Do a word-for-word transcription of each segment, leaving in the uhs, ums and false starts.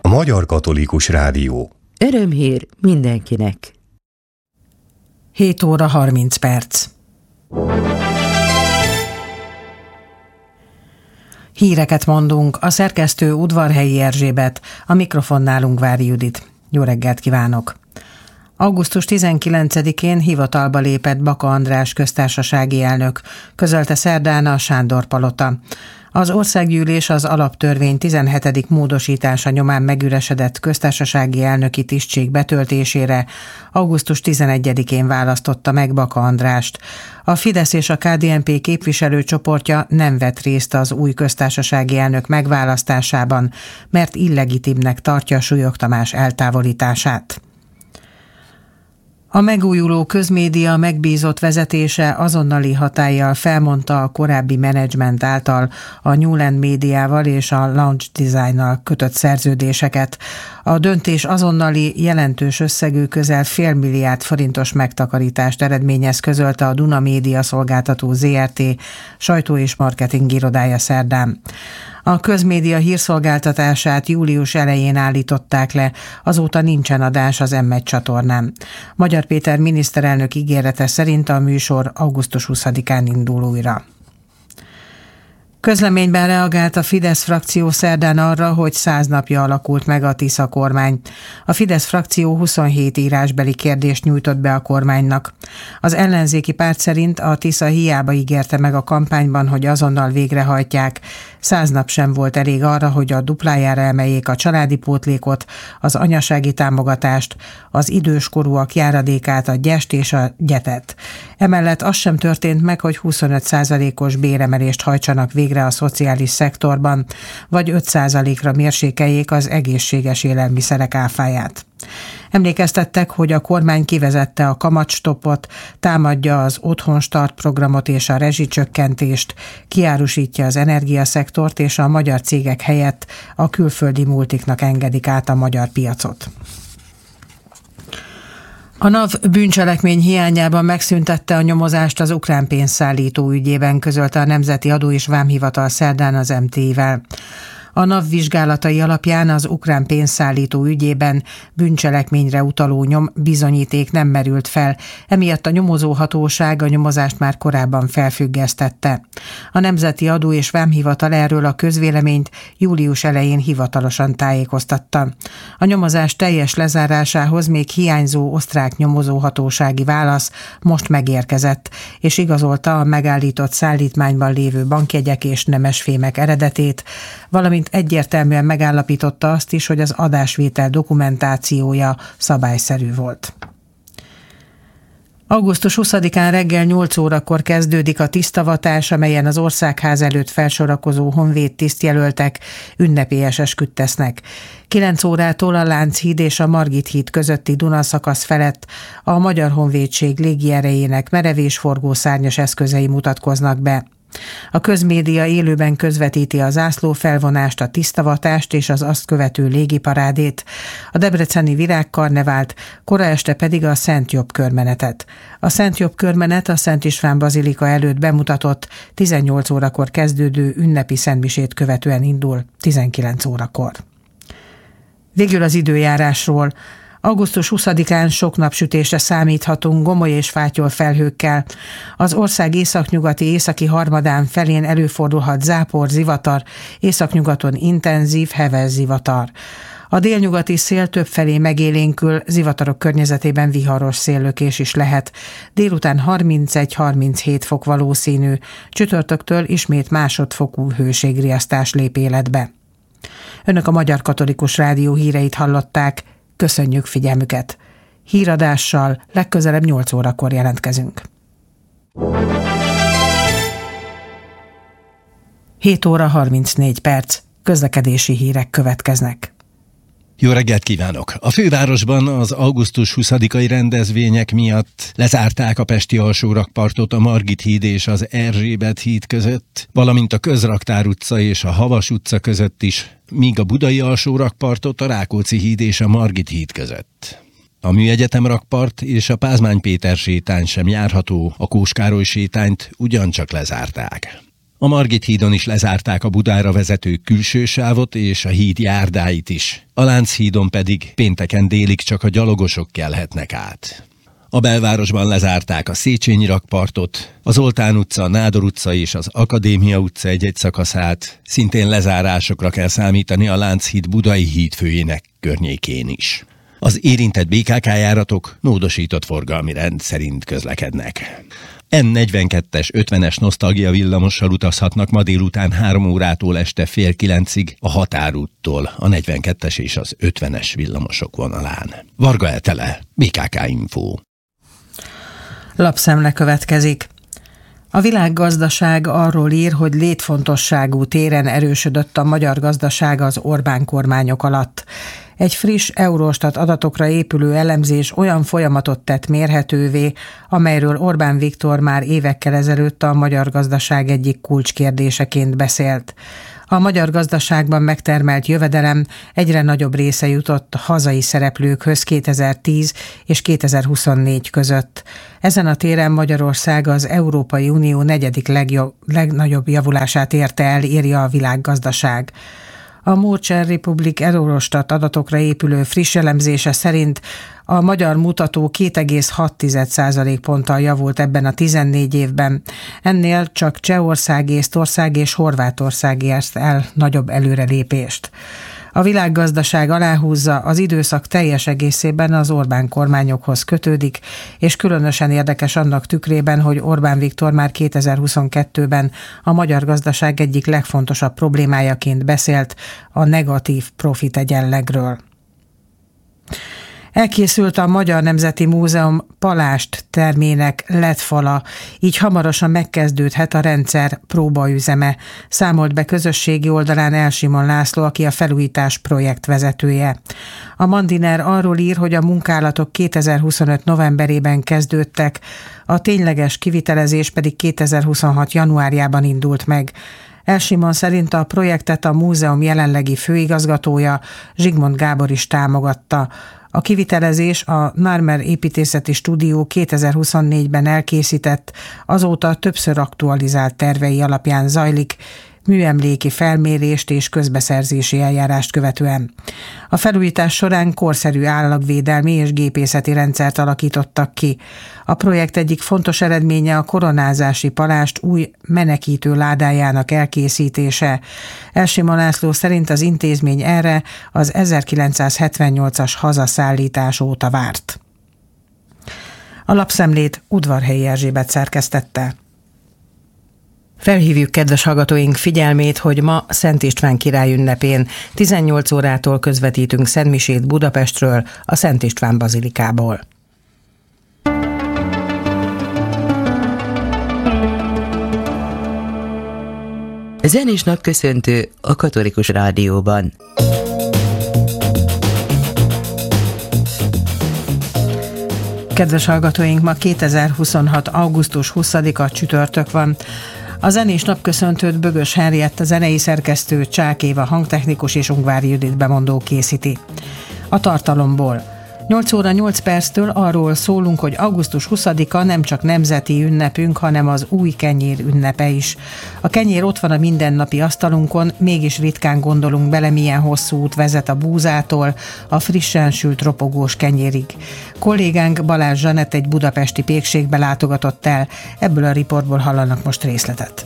A Magyar Katolikus Rádió. Örömhír mindenkinek. hét óra harminc perc. Híreket mondunk, a szerkesztő Udvarhelyi Erzsébet, a mikrofonnál Ungvári Judit. Jó reggelt kívánok! augusztus tizenkilencedikén hivatalba lépett Baka András köztársasági elnök, közölte szerdán a Sándor Palota. Az országgyűlés az alaptörvény tizenhetedik módosítása nyomán megüresedett köztársasági elnöki tisztség betöltésére augusztus tizenegyedikén választotta meg Baka Andrást. A Fidesz és a ká dé en pé képviselőcsoportja nem vett részt az új köztársasági elnök megválasztásában, mert illegitimnek tartja Súlyog Tamás eltávolítását. A megújuló közmédia megbízott vezetése azonnali hatállyal felmondta a korábbi menedzsment által a Newland médiával és a Lounge Designnal kötött szerződéseket. A döntés azonnali jelentős összegű közel fél milliárd forintos megtakarítást eredményez, közölte a Duna Média Szolgáltató zé er té sajtó- és marketing irodája szerdán. A közmédia hírszolgáltatását július elején állították le, azóta nincsen adás az em egy csatornán. Magyar Péter miniszterelnök ígérete szerint a műsor augusztus huszadikán indul újra. Közleményben reagált a Fidesz frakció szerdán arra, hogy száz napja alakult meg a Tisza kormány. A Fidesz frakció huszonhét írásbeli kérdést nyújtott be a kormánynak. Az ellenzéki párt szerint a Tisza hiába ígérte meg a kampányban, hogy azonnal végrehajtják. Száz nap sem volt elég arra, hogy a duplájára emeljék a családi pótlékot, az anyasági támogatást, az időskorúak járadékát, a gyest és a gyetet. Emellett az sem történt meg, hogy huszonöt százalékos béremelést hajtsanak végre a szociális szektorban, vagy öt százalékra mérsékeljék az egészséges élelmiszerek áfáját. Emlékeztettek, hogy a kormány kivezette a kamatstoppot, támadja az Otthonstart programot és a rezsicsökkentést, kiárusítja az energiaszektort, és a magyar cégek helyett a külföldi multiknak engedik át a magyar piacot. A NAV bűncselekmény hiányában megszüntette a nyomozást az ukrán pénzszállító ügyében, közölte a Nemzeti Adó és Vámhivatal szerdán az em té i-vel. A NAV vizsgálatai alapján az ukrán pénzszállító ügyében bűncselekményre utaló nyom bizonyíték nem merült fel, emiatt a nyomozóhatóság a nyomozást már korábban felfüggesztette. A Nemzeti Adó és Vámhivatal erről a közvéleményt július elején hivatalosan tájékoztatta. A nyomozás teljes lezárásához még hiányzó osztrák nyomozóhatósági válasz most megérkezett, és igazolta a megállított szállítmányban lévő bankjegyek és nemesfémek eredetét, valamint egyértelműen megállapította azt is, hogy az adásvétel dokumentációja szabályszerű volt. augusztus huszadikán reggel nyolc órakor kezdődik a tisztavatás, amelyen az Országház előtt felsorakozó honvéd tisztjelöltek ünnepélyes esküt tesznek. kilenc órától a Lánchíd és a Margit híd közötti Duna szakasz felett a Magyar Honvédség légierejének merevésforgó szárnyas eszközei mutatkoznak be. A közmédia élőben közvetíti a zászlófelvonást, a tisztavatást és az azt követő légiparádét, a debreceni virágkarnevált, kora este pedig a Szent Jobb körmenetet. A Szent Jobb körmenet a Szent István bazilika előtt bemutatott tizennyolc órakor kezdődő ünnepi szentmisét követően indul tizenkilenc órakor. Végül az időjárásról. augusztus huszadikán sok napsütésre számíthatunk gomoly és fátyol felhőkkel. Az ország északnyugati északi harmadán felén előfordulhat zápor, zivatar, északnyugaton intenzív, heves zivatar. A délnyugati szél többfelé megélénkül, zivatarok környezetében viharos széllökés is lehet. Délután harmincegy-harminchét fok valószínű, csütörtöktől ismét másodfokú hőségriasztás lép életbe. Önök a Magyar Katolikus Rádió híreit hallották. Köszönjük figyelmüket! Híradással legközelebb nyolc órakor jelentkezünk. hét óra harmincnégy perc. Közlekedési hírek következnek. Jó reggelt kívánok! A fővárosban az augusztus huszadikai rendezvények miatt lezárták a pesti alsórakpartot a Margit híd és az Erzsébet híd között, valamint a Közraktár utca és a Havas utca között is, míg a budai alsórakpartot a Rákóczi híd és a Margit híd között. A Műegyetem rakpart és a Pázmány Péter sétány sem járható, a Kós Károly sétányt ugyancsak lezárták. A Margit hídon is lezárták a Budára vezető külső sávot és a híd járdáit is. A Lánchídon pedig pénteken délig csak a gyalogosok kelhetnek át. A belvárosban lezárták a Széchenyi rakpartot, a Zoltán utca, a Nádor utca és az Akadémia utca egy-egy szakaszát, szintén lezárásokra kell számítani a Lánchíd budai hídfőjének környékén is. Az érintett bé ká ká járatok módosított forgalmi rend szerint közlekednek. en negyvenkettes ötvenes nosztalgia villamossal utazhatnak ma délután három órától este fél kilencig a Határúttól a negyvenkettes és az ötvenes villamosok vonalán. Varga Etele, bé ká ká Info. Lapszemle következik. A világgazdaság arról ír, hogy létfontosságú téren erősödött a magyar gazdaság az Orbán kormányok alatt. Egy friss Eurostat adatokra épülő elemzés olyan folyamatot tett mérhetővé, amelyről Orbán Viktor már évekkel ezelőtt a magyar gazdaság egyik kulcskérdéseként beszélt. A magyar gazdaságban megtermelt jövedelem egyre nagyobb része jutott hazai szereplőkhöz kétezer-tíz és kétezer-huszonnégy között. Ezen a téren Magyarország az Európai Unió negyedik legjobb, legnagyobb javulását érte el, írja a Világgazdaság. A More Czech Republic Eurostat adatokra épülő friss elemzése szerint a magyar mutató két egész hat százalékponttal javult ebben a tizennégy évben. Ennél csak Csehország, Észtország és Horvátország ért el nagyobb előrelépést. A világgazdaság aláhúzza, az időszak teljes egészében az Orbán kormányokhoz kötődik, és különösen érdekes annak tükrében, hogy Orbán Viktor már kétezer-huszonkettőben a magyar gazdaság egyik legfontosabb problémájaként beszélt, a negatív profit egyenlegről. Elkészült a Magyar Nemzeti Múzeum palást termének lettfala, így hamarosan megkezdődhet a rendszer próbaüzeme, számolt be közösségi oldalán Elsimon László, aki a felújítás projektvezetője. A Mandiner arról ír, hogy a munkálatok kétezer-huszonöt novemberében kezdődtek, a tényleges kivitelezés pedig kétezer-huszonhat januárjában indult meg. Elsimon szerint a projektet a múzeum jelenlegi főigazgatója, Zsigmond Gábor is támogatta. A kivitelezés a Narmer építészeti stúdió kétezer-huszonnégyben elkészített, azóta többször aktualizált tervei alapján zajlik, műemléki felmérést és közbeszerzési eljárást követően. A felújítás során korszerű állagvédelmi és gépészeti rendszert alakítottak ki. A projekt egyik fontos eredménye a koronázási palást új menekítő ládájának elkészítése. Elsimon László szerint az intézmény erre az ezerkilencszázhetvennyolcas hazaszállítás óta várt. A lapszemlét Udvarhelyi Erzsébet szerkesztette. Felhívjuk kedves hallgatóink figyelmét, hogy ma Szent István király ünnepén tizennyolc órától közvetítünk szentmisét Budapestről, a Szent István bazilikából. Zenés napköszöntő a Katolikus Rádióban. Kedves hallgatóink, ma kétezer-huszonhat. augusztus huszadika csütörtök van. A zenés napköszöntőt Bögös Henriett, a zenei szerkesztő, Csák Éva hangtechnikus és Ungvári Judit bemondó készíti. A tartalomból. nyolc óra nyolc perctől arról szólunk, hogy augusztus huszadika nem csak nemzeti ünnepünk, hanem az új kenyér ünnepe is. A kenyér ott van a mindennapi asztalunkon, mégis ritkán gondolunk bele, milyen hosszú út vezet a búzától a frissen sült ropogós kenyérig. Kollégánk Balázs Zsanett egy budapesti pékségbe látogatott el, ebből a riportból hallanak most részletet.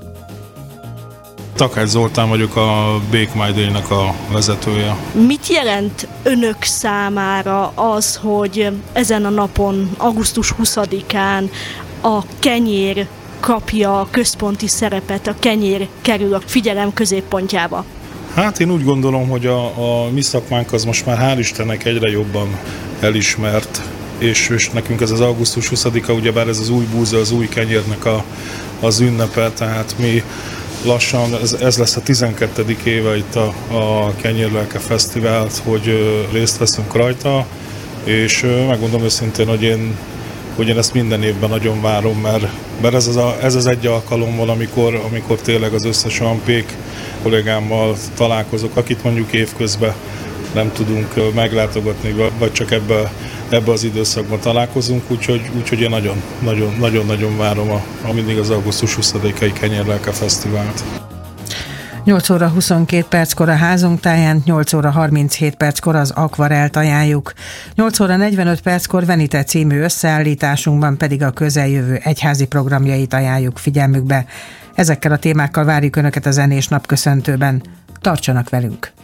Takács Zoltán vagyok, a Bake My Day-nek a vezetője. Mit jelent önök számára az, hogy ezen a napon, augusztus huszadikán a kenyér kapja a központi szerepet, a kenyér kerül a figyelem középpontjába? Hát én úgy gondolom, hogy a, a mi szakmánk az most már hál' Istennek egyre jobban elismert, és, és nekünk ez az augusztus huszadika, ugyebár ez az új búza, az új kenyérnek a, az ünnepe, tehát mi lassan, ez, ez lesz a tizenkettedik éve itt a, a Kenyérlelke Fesztivált, hogy ö, részt veszünk rajta, és ö, megmondom őszintén, hogy én, hogy én ezt minden évben nagyon várom, mert, mert ez, az a, ez az egy alkalom van, amikor, amikor tényleg az összes olyan pék kollégámmal találkozok, akit mondjuk évközben nem tudunk meglátogatni, vagy csak ebbe, ebbe az időszakban találkozunk, úgyhogy, úgyhogy én nagyon, nagyon, nagyon, nagyon várom a, a mindig az augusztus huszadikai Kenyérlelke Fesztivált. nyolc óra huszonkét perckor a házunk táján, nyolc óra harminchét perckor az Akvarelt ajánljuk. nyolc óra negyvenöt perckor Venite című összeállításunkban pedig a közeljövő egyházi programjait ajánljuk figyelmükbe. Ezekkel a témákkal várjuk Önöket a Zenés Napköszöntőben. Tartsanak velünk!